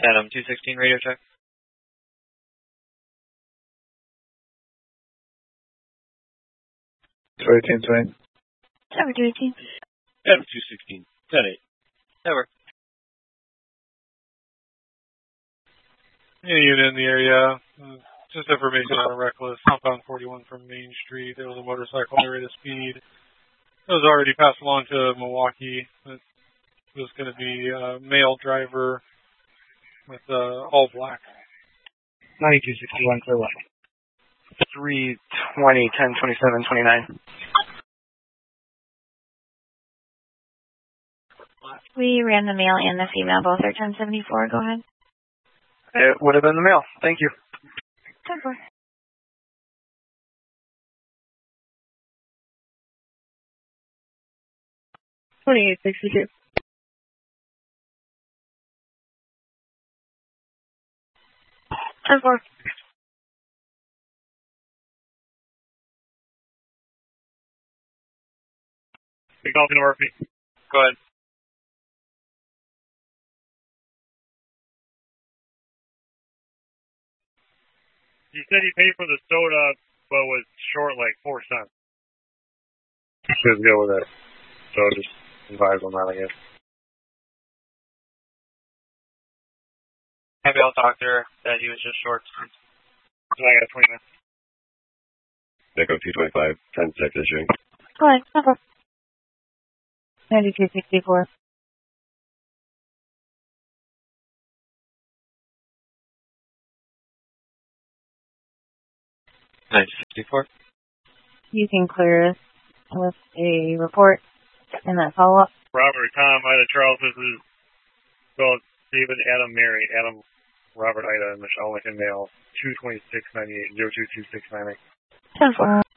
Adam 216 radio check. Sorry, 10-20. Tower 218. Adam 216, 10-8. That works. Any unit in the area, just information on a reckless, southbound 41 from Main Street. There was a motorcycle at a rate of speed. It was already passed along to Milwaukee. It was going to be a male driver with all black. 9261, clear what? 320, 10, 27, 29. We ran the male and the female, both are 1074. Go ahead. It would have been the male. Thank you. 10-4. $28.62. $10-4. Big Dolphin Murphy. Go ahead. You said he paid for the soda, but was short like 4 cents. He was good with it. So just advise on that, I guess. Maybe I'll talk to her that he was just short. So I got 20 minutes. Echo 225, 10-6 issuing. Go ahead. 10-4. 9264. $9.64. You can clear us with a report and that follow-up. Robert, Tom, Ida, Charles, this is Philip, David, Adam, Mary, Adam, Robert, Ida, and Michelle, Lincoln, male, 22698, 022698. 10-4.